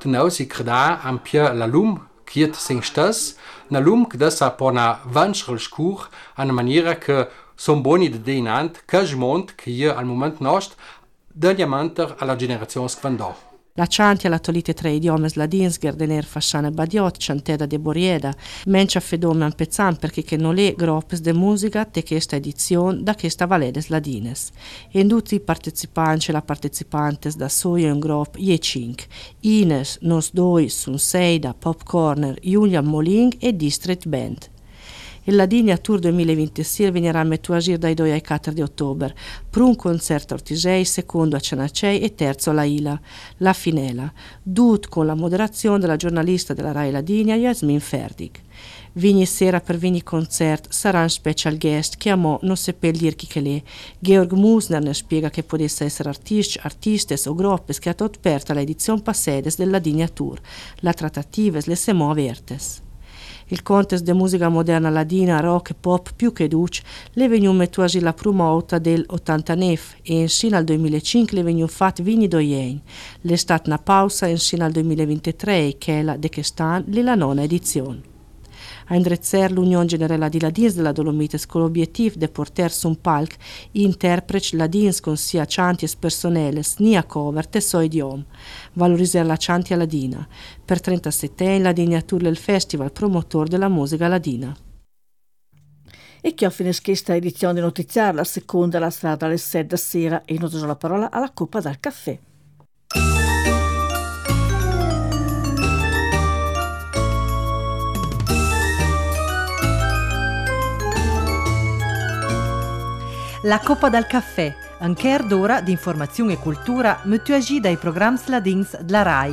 teneu si creda am pia la lum kiet sing stes, na lum che sa pona vanschrel scur a maniera che son boni de deinant, che jmont che io al moment nost de diamanter alla generazione squandò. La chanti alla tolite tre idiomi ladins gerdener fasciane badiot, chanteda de borieda, mencia fedome an pezzan perché che non le groppes de musica te questa edizione da questa valedes ladines. E in tutti i partecipanti e la partecipantes da soio in gropp je 5. Ines, nos doi, sun Seida, Pop Corner, Julian Moling e District Band. Il Ladinia Tour 2026 venirà a agire dai 2 ai 4 di ottobre, per un concerto a Ortisei, secondo a Cianacei e terzo alla Ila, la Finela, dut con la moderazione della giornalista della Rai Ladinia Yasmin Ferdig. Vigni sera per vigni concert sarà un special guest che a mo non seppe dir chi che le. Georg Musner ne spiega che potesse essere artisti, artistes o groppes che ha tot perta l'edizione passedes del Ladinia Tour, la trattatives le semo avertes. Il contest de musica moderna ladina, rock e pop più che duc le vegnu mettuagi la promota del 89 e insino al 2005 le vegnu fat vigni doien. L'estate una pausa insino al 2023 che è la de quest'anno la nona edizione. A indrezzer l'Unione Generale di Ladins della Dolomites con l'obiettivo di portare su un palco interpreti ladins con sia chanti e personeles, nia cover, te so idiom, valorizzare la chanti ladina. Per 37 anni Ladinia Tour del Festival, promotore della musica ladina. E che ho finito questa edizione di notiziare, la seconda la strada alle 7 sera e non do la parola alla Coppa dal Caffè. La Coppa dal Caffè, un quart d'ora di informazione e cultura mettuagi dai programmi ladins della RAI.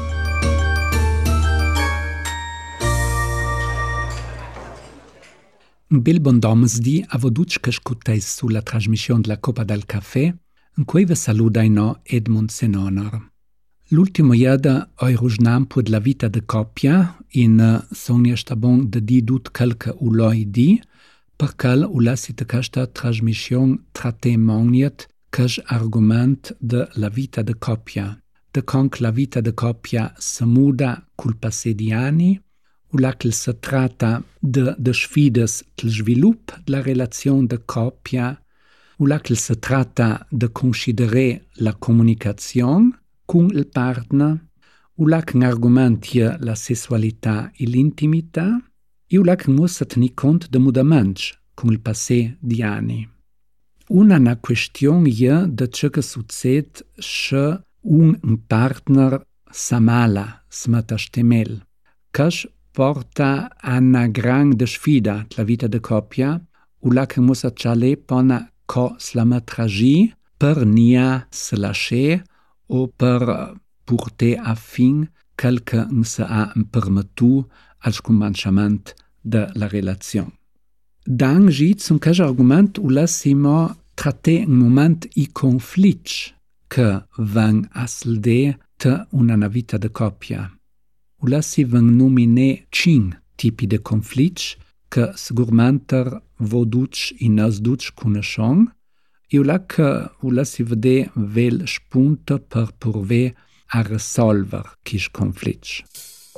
Un bel bon domesdì a voduc che scuteis sulla trasmissione della Coppa dal Caffè, in cui vi saluda no Edmund Senonor. L'ultimo iada oi rusnam pud la vita de coppia in Sonia Stabon de di dut calca uloi di, perché ulassit questa trasmissione trattemoniet che argument de la vita de coppia. De conc la vita de coppia se muda col passé di anni, ulac se tratta de sfides del svilup de la relazione de coppia, ulac se tratta de considerare la comunicazione con il partner, ulac argumentia la sessualità e l'intimità, e ulac mussa tenir cont de mudaments con il passé di anni. Una questione è de ciò che succede se un partner s'amala, smetta stemel, che porta a una grande sfida la vita de coppia, ulac mussa ciale pona co slametragi per nia se lasciare o per porter a fin qualche se ha permettu als cominciament de la relazione. Dan git zum cas argument ulassimo tratte un moment i conflits che van asde te una vita de coppia. Ulassi van nomine 5 tipi de conflits che segurmenter voduc in nas duc conoscion e ulassi vede vel spunta per purve a resolver quis conflits.